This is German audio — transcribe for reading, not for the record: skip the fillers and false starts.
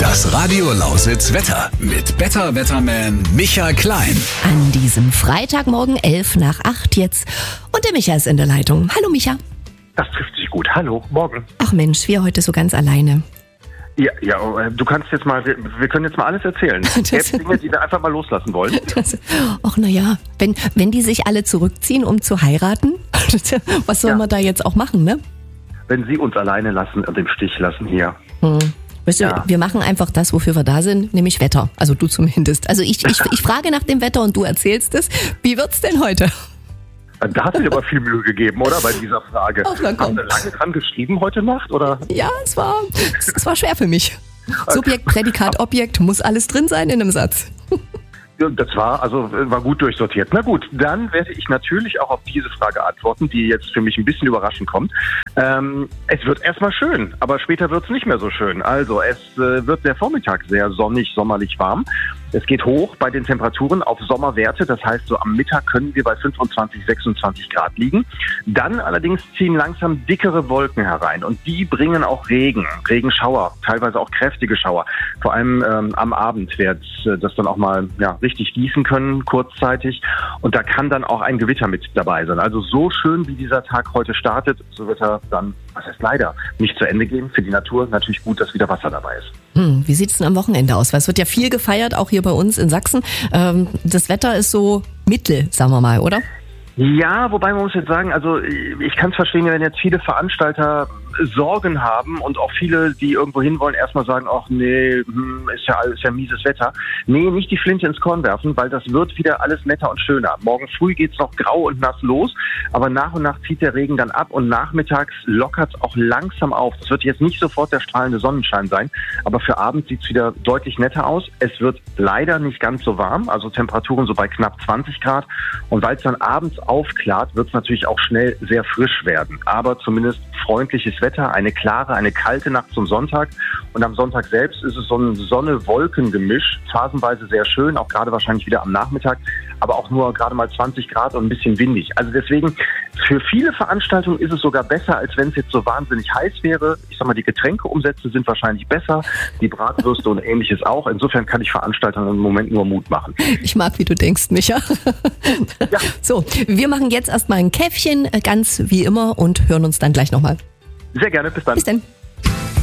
Das Radio Lausitz Wetter mit Better Wetterman Micha Klein. An diesem Freitagmorgen 7:55 jetzt. Und der Micha ist in der Leitung. Hallo Micha. Das trifft sich gut. Hallo, morgen. Ach Mensch, wir heute so ganz alleine. Ja, du kannst jetzt mal, wir können jetzt mal alles erzählen. Jetzt Dinge, die wir einfach mal loslassen wollen. Ach naja, wenn die sich alle zurückziehen, um zu heiraten, was soll man da jetzt auch machen, ne? Wenn sie uns alleine lassen und im Stich lassen hier. Weißt du, wir machen einfach das, wofür wir da sind, nämlich Wetter. Also du zumindest. Also ich frage nach dem Wetter und du erzählst es. Wie wird's denn heute? Da hast du dir aber viel Mühe gegeben, oder? Bei dieser Frage. Ach, na komm. Hast du lange dran geschrieben heute Nacht, oder? Ja, es war schwer für mich. Subjekt, Prädikat, Objekt, muss alles drin sein in einem Satz. Das war gut durchsortiert. Na gut, dann werde ich natürlich auch auf diese Frage antworten, die jetzt für mich ein bisschen überraschend kommt. Es wird erstmal schön, aber später wird es nicht mehr so schön. Also es wird der Vormittag sehr sonnig, sommerlich warm. Es geht hoch bei den Temperaturen auf Sommerwerte. Das heißt, so am Mittag können wir bei 25, 26 Grad liegen. Dann allerdings ziehen langsam dickere Wolken herein und die bringen auch Regenschauer, teilweise auch kräftige Schauer. Vor allem am Abend wird das dann auch mal richtig gießen können, kurzzeitig. Und da kann dann auch ein Gewitter mit dabei sein. Also so schön, wie dieser Tag heute startet, so wird er dann, was heißt leider, nicht zu Ende gehen. Für die Natur natürlich gut, dass wieder Wasser dabei ist. Wie sieht's denn am Wochenende aus? Weil es wird ja viel gefeiert, auch hier bei uns in Sachsen. Das Wetter ist so mittel, sagen wir mal, oder? Ja, wobei man muss jetzt sagen, also ich kann es verstehen, wenn jetzt viele Veranstalter Sorgen haben und auch viele, die irgendwo hinwollen, erstmal sagen, ach nee, ist ja mieses Wetter. Nee, nicht die Flinte ins Korn werfen, weil das wird wieder alles netter und schöner. Morgen früh geht's noch grau und nass los, aber nach und nach zieht der Regen dann ab und nachmittags lockert's auch langsam auf. Das wird jetzt nicht sofort der strahlende Sonnenschein sein, aber für Abend sieht's wieder deutlich netter aus. Es wird leider nicht ganz so warm, also Temperaturen so bei knapp 20 Grad und weil es dann abends aufklart, wird es natürlich auch schnell sehr frisch werden, aber zumindest freundliches Wetter, eine klare, eine kalte Nacht zum Sonntag und am Sonntag selbst ist es so ein Sonne-Wolken-Gemisch, phasenweise sehr schön, auch gerade wahrscheinlich wieder am Nachmittag, aber auch nur gerade mal 20 Grad und ein bisschen windig. Also deswegen, für viele Veranstaltungen ist es sogar besser, als wenn es jetzt so wahnsinnig heiß wäre. Ich sag mal, die Getränkeumsätze sind wahrscheinlich besser, die Bratwürste und ähnliches auch. Insofern kann ich Veranstaltern im Moment nur Mut machen. Ich mag, wie du denkst, Micha. Ja. So, wir machen jetzt erstmal ein Käffchen, ganz wie immer, und hören uns dann gleich nochmal. Sehr gerne, bis dann. Bis dann.